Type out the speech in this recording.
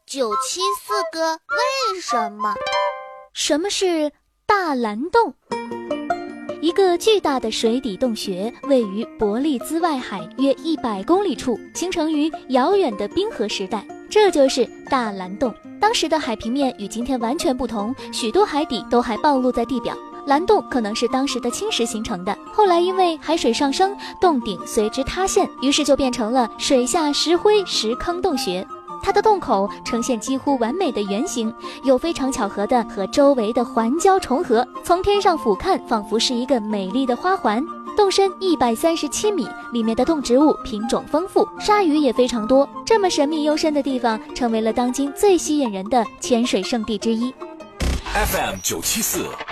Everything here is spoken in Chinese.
974个为什么？ 什么是大蓝洞？一个巨大的水底洞穴位于伯利兹外海约100公里处，形成于遥远的冰河时代，这就是大蓝洞。当时的海平面与今天完全不同，许多海底都还暴露在地表。蓝洞可能是当时的侵蚀形成的，后来因为海水上升，洞顶随之塌陷，于是就变成了水下石灰石坑洞穴。它的洞口呈现几乎完美的圆形，又非常巧合地和周围的环礁重合，从天上俯瞰仿佛是一个美丽的花环。洞深137米，里面的动植物品种丰富，鲨鱼也非常多。这么神秘幽深的地方，成为了当今最吸引人的潜水圣地之一。 FM 974